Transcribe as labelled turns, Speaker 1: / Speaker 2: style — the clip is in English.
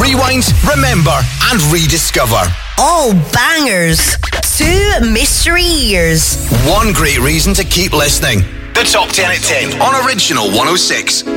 Speaker 1: Rewind, remember, and rediscover.
Speaker 2: All bangers. 2 mystery years.
Speaker 1: One great reason to keep listening. The Top 10 at 10 on Original 106.